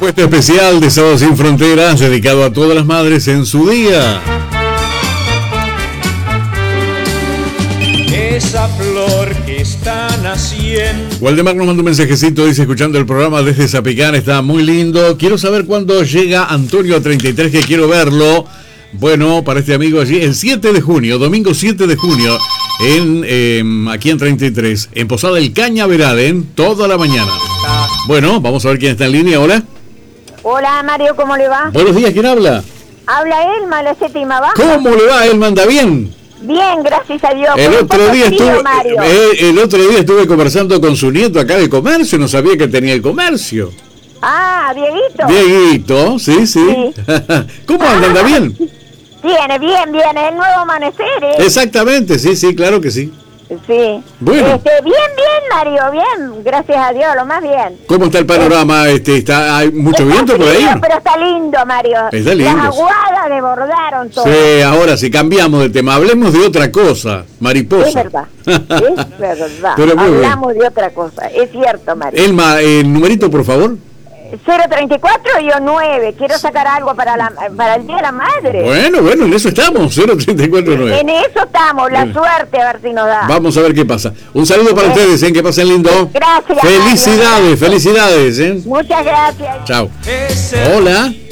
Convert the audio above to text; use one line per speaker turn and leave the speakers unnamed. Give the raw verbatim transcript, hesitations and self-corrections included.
Puesto especial de Sábado Sin Fronteras, dedicado a todas las madres en su día.
Esa flor que está naciendo.
Waldemar nos manda un mensajecito, dice, escuchando el programa desde Zapicán, está muy lindo. Quiero saber cuándo llega Antonio a treinta y tres, que quiero verlo. Bueno, para este amigo allí, el siete de junio, domingo siete de junio, en eh, aquí en treinta y tres, en Posada El Cañaveral, en toda la mañana. Bueno, vamos a ver quién está en línea. Hola.
Hola, Mario, ¿cómo le va?
Buenos días, ¿quién habla?
Habla Elma, la séptima baja.
¿Cómo le va, Elma? ¿Anda bien?
Bien, gracias a Dios.
El otro, día
frío,
estuve, eh, el otro día estuve conversando con su nieto acá de comercio, no sabía que tenía el comercio.
Ah, Dieguito.
Dieguito, sí, sí. sí. ¿Cómo anda? ¿Anda bien?
Viene, bien, bien, el nuevo amanecer, ¿eh?
Exactamente, sí, sí, claro que sí.
Sí.
Bueno.
Este, bien, bien, Mario, bien, gracias a Dios, lo más bien.
¿Cómo está el panorama? Este, está, ¿hay mucho
está
viento
frío,
por ahí?
Pero está lindo, Mario.
Está lindo.
Las aguadas desbordaron todo.
Sí, ahora sí, cambiamos de tema. Hablemos de otra cosa, mariposa.
Es verdad, es verdad.
Pero muy
Hablamos
bien.
de otra cosa, es cierto, Mario.
Elma, el numerito, por favor.
cero treinta y cuatro y yo nueve. Quiero sacar algo para la para el Día de la Madre.
Bueno, bueno, en eso estamos. cero treinta y cuatro nueve.
En eso estamos, la
Bueno.
suerte, a ver si nos da.
Vamos a ver qué pasa. Un saludo para ustedes, ¿eh? Que pasen lindo.
Gracias.
Felicidades,
Mario.
felicidades, ¿eh?
Muchas gracias.
Chao.
Ese
Hola.